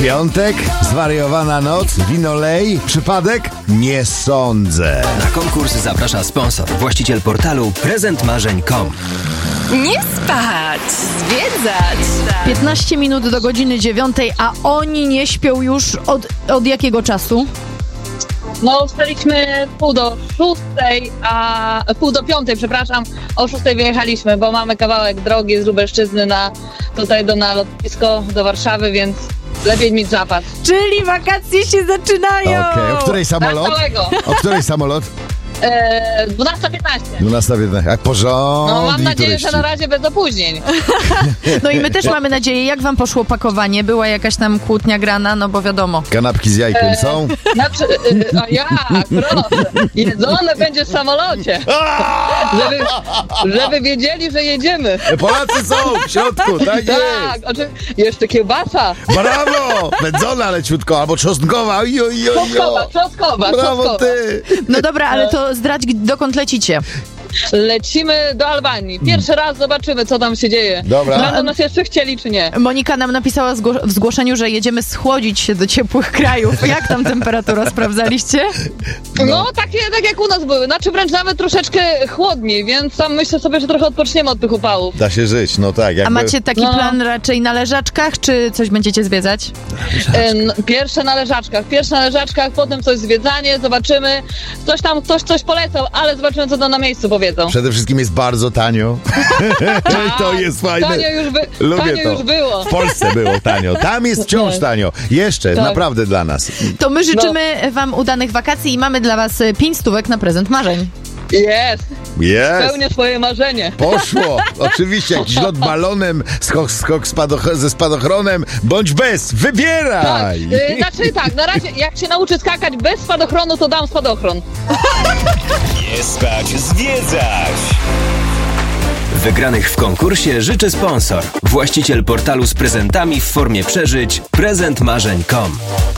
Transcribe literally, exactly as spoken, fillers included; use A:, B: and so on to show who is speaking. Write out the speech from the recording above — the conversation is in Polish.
A: Piątek, zwariowana noc, winolej, przypadek? Nie sądzę.
B: Na konkurs zaprasza sponsor, właściciel portalu prezent marzeń kropka com.
C: Nie spać, zwiedzać.
D: piętnaście minut do godziny dziewiątej, a oni nie śpią już od, od jakiego czasu?
E: No, wstaliśmy pół do szóstej, a pół do piątej, przepraszam, o szóstej wyjechaliśmy, bo mamy kawałek drogi z Lubelszczyzny na tutaj do na lotnisko do Warszawy, więc lepiej mieć zapas.
D: Czyli wakacje się zaczynają!
A: Okej, okay. O której samolot?
E: całego.
A: O której samolot?
E: Eee, dwunasta piętnaście.
A: dwunasta piętnaście. Jak porządni
E: No, mam nadzieję,
A: turyści.
E: że na razie bez opóźnień.
D: No i my też mamy nadzieję. Jak wam poszło pakowanie? Była jakaś tam kłótnia grana? No bo wiadomo.
A: Kanapki z jajkiem są?
E: Znaczy, e, a jak, proszę, jedzone będzie w samolocie. Żeby, żeby wiedzieli, że jedziemy.
A: Polacy są w środku, tak jest.
E: Tak, oczy... jeszcze kiełbasa.
A: Brawo! Wędzona leciutko, albo czosnkowa. Jo, jo,
E: Czosnkowa,
A: jo.
E: czosnkowa,
A: Brawo
E: czosnkowa.
A: ty!
D: No dobra, ale to zdradź, dokąd lecicie?
E: Lecimy do Albanii. Pierwszy raz zobaczymy, co tam się dzieje.
A: Dobra.
E: Będą nas jeszcze chcieli, czy nie.
D: Monika nam napisała zgło- w zgłoszeniu, że jedziemy schłodzić się do ciepłych krajów. Jak tam temperatura? Sprawdzaliście?
E: No, no takie tak jak u nas były. Znaczy wręcz nawet troszeczkę chłodniej, więc tam myślę sobie, że trochę odpoczniemy od tych upałów.
A: Da się żyć, no tak. Jakby...
D: A macie taki
E: No.
D: plan raczej na leżaczkach, czy coś będziecie zwiedzać?
E: E, n- Pierwsze na leżaczkach, pierwsze na leżaczkach, potem coś zwiedzanie, zobaczymy. Coś tam, ktoś coś polecał, ale zobaczymy, co tam na miejscu powiedzą.
A: Przede wszystkim jest bardzo tanio. To jest fajne.
E: Tanio już, by,
A: Lubię
E: tanio
A: to.
E: już było.
A: W Polsce było tanio. Tam jest wciąż
E: Tak.
A: tanio. Jeszcze,
E: Tak.
A: naprawdę dla nas.
D: To my życzymy wam udanych wakacji i mamy dla was pięć stówek na prezent marzeń.
E: Jest,
A: Jest.
E: spełnię swoje marzenie.
A: Poszło. Oczywiście jakiś lot balonem, skok, skok spadoch- ze spadochronem, bądź bez.
E: Tak,
A: Wybieraj.
E: y, znaczy tak, na razie jak się nauczy skakać bez spadochronu, to dam spadochron.
B: Nie spać, zwiedzać. Wygranych w konkursie życzy sponsor, właściciel portalu z prezentami w formie przeżyć prezent marzeń kropka com.